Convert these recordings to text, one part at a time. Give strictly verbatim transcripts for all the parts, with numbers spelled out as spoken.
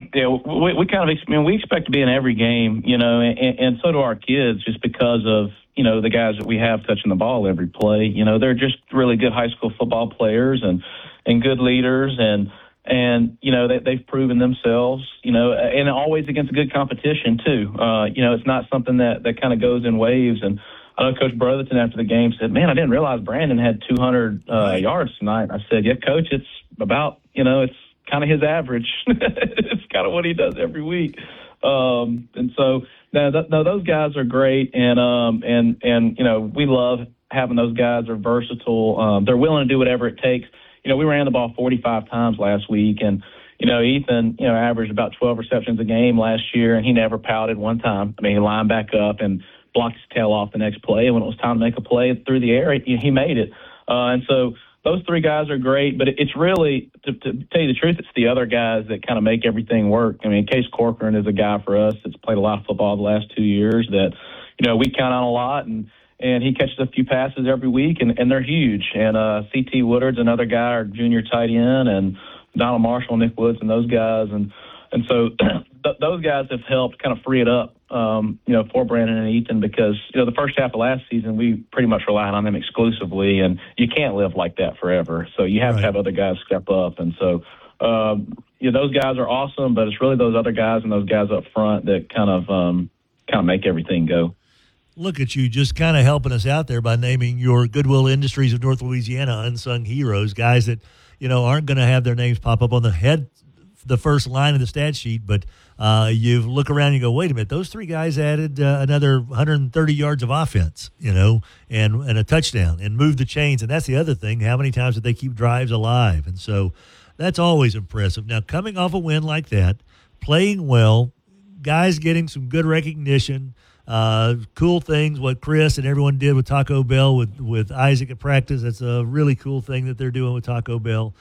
yeah, we, we kind of, I mean, we expect to be in every game, you know, and, and so do our kids, just because of, you know, the guys that we have touching the ball every play. You know, they're just really good high school football players and, and good leaders, and and you know they, they've proven themselves. You know, and always against good competition too. Uh, you know, it's not something that that kind of goes in waves. And I know Coach Brotherton after the game said, "Man, I didn't realize Brandon had two hundred uh, yards tonight." I said, "Yeah, Coach, it's about you know it's kind of his average. It's kind of what he does every week." Um, and so no, th- no, those guys are great, and um, and and you know we love having those guys. They're versatile. Um, they're willing to do whatever it takes. You know, we ran the ball forty-five times last week, and, you know, Ethan, you know, averaged about twelve receptions a game last year, and he never pouted one time. I mean, he lined back up and blocked his tail off the next play, and when it was time to make a play through the air, he, he made it. Uh, and so those three guys are great, but it's really, to, to tell you the truth, it's the other guys that kind of make everything work. I mean, Case Corcoran is a guy for us that's played a lot of football the last two years that, you know, we count on a lot, and And he catches a few passes every week, and, and they're huge. And uh, C T Woodard's another guy, our junior tight end, and Donald Marshall, Nick Woods, and those guys. And and so th- those guys have helped kind of free it up, um, you know, for Brandon and Ethan, because, you know, the first half of last season, we pretty much relied on them exclusively, and you can't live like that forever. So you have Right. to have other guys step up. And so, um, you know, those guys are awesome, but it's really those other guys and those guys up front that kind of um, kind of make everything go. Look at you, just kind of helping us out there by naming your Goodwill Industries of North Louisiana unsung heroes, guys that, you know, aren't going to have their names pop up on the head, the first line of the stat sheet, but uh, you look around and you go, wait a minute, those three guys added uh, another one hundred thirty yards of offense, you know, and, and a touchdown and moved the chains. And that's the other thing. How many times did they keep drives alive? And so that's always impressive. Now, coming off a win like that, playing well, guys getting some good recognition, Uh, cool things, what Chris and everyone did with Taco Bell with, with Isaac at practice. That's a really cool thing that they're doing with Taco Bell.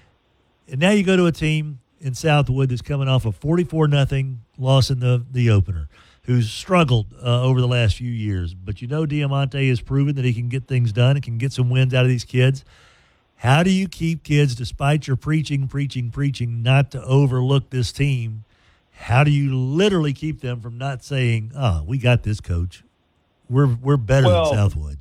And now you go to a team in Southwood that's coming off a forty-four nothing loss in the, the opener, who's struggled uh, over the last few years. But you know Diamante has proven that he can get things done and can get some wins out of these kids. How do you keep kids, despite your preaching, preaching, preaching, not to overlook this team? How do you literally keep them from not saying, "Oh, we got this, coach. We're we're better well, than Southwood"?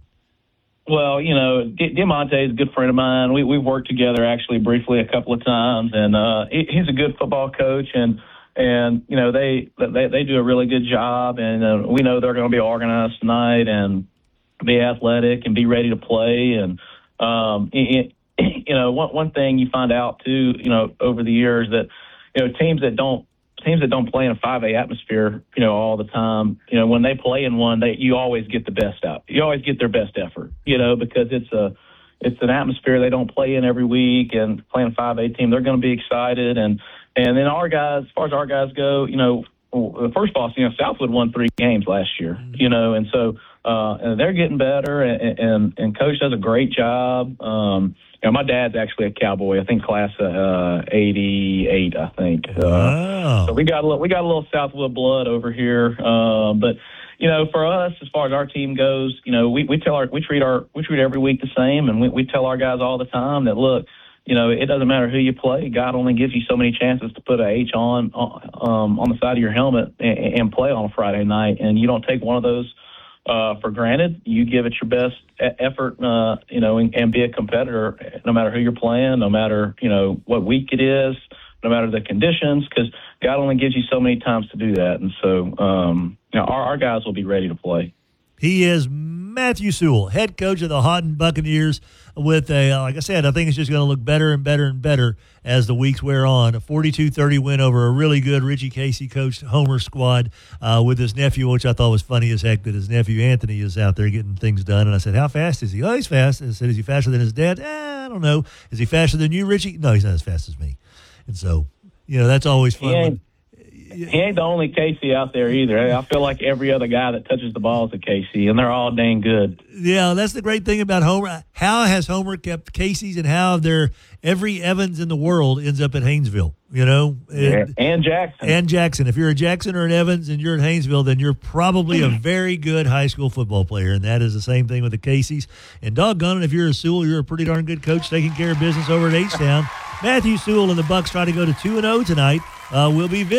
Well, you know, D- Diamante is a good friend of mine. We we've worked together actually briefly a couple of times, and uh, he, he's a good football coach, and and you know they they, they do a really good job, and uh, we know they're going to be organized tonight and be athletic and be ready to play, and um, it, you know, one one thing you find out too, you know, over the years that you know teams that don't. Teams that don't play in a five A atmosphere, you know, all the time, you know, when they play in one, they you always get the best out. You always get their best effort, you know, because it's a it's an atmosphere they don't play in every week. And playing a five A team, they're going to be excited. And and then our guys, as far as our guys go, you know, first of all, you know, Southwood won three games last year, you know, and so uh, and they're getting better. And, and and Coach does a great job. Um, You know, my dad's actually a Cowboy. I think class of uh, eighty-eight. I think. Wow. Uh, so we got a little, we got a little Southwood blood over here. Uh, but you know, for us, as far as our team goes, you know, we, we tell our we treat our we treat every week the same, and we, we tell our guys all the time that look, you know, it doesn't matter who you play. God only gives you so many chances to put a H on um, on the side of your helmet and, and play on a Friday night, and you don't take one of those Uh, for granted. You give it your best effort, uh, you know, and, and be a competitor, no matter who you're playing, no matter, you know, what week it is, no matter the conditions, because God only gives you so many times to do that. And so, um, you know, our, our guys will be ready to play. He is Matthew Sewell, head coach of the Houghton Buccaneers, with a, like I said, I think it's just going to look better and better and better as the weeks wear on. A forty-two thirty win over a really good Richie Casey coached Homer squad uh, with his nephew, which I thought was funny as heck that his nephew Anthony is out there getting things done. And I said, how fast is he? Oh, he's fast. I said, is he faster than his dad? Eh, I don't know. Is he faster than you, Richie? No, he's not as fast as me. And so, you know, that's always fun. Yeah. He ain't the only Casey out there either. I feel like every other guy that touches the ball is a Casey, and they're all dang good. Yeah, that's the great thing about Homer. How has Homer kept Casey's, and how there every Evans in the world ends up at Haynesville, you know? Yeah. And, and Jackson. And Jackson. If you're a Jackson or an Evans and you're at Haynesville, then you're probably a very good high school football player, and that is the same thing with the Caseys. And doggone it, if you're a Sewell, you're a pretty darn good coach taking care of business over at H-Town. Matthew Sewell and the Bucks try to go to two and oh tonight. Uh, we'll be